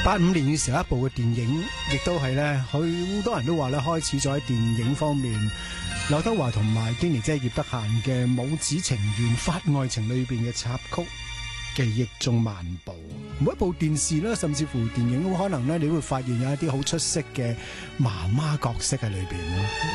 85年嘅時候一部嘅電影，亦都係咧，好多人都話咧，開始咗喺電影方面，劉德華同埋堅尼姐葉德嫻嘅母子情緣、法愛情裏邊嘅插曲，記憶中漫步。每一部電視咧，甚至乎電影，可能咧，你會發現有一啲好出色嘅媽媽角色喺裏邊咯。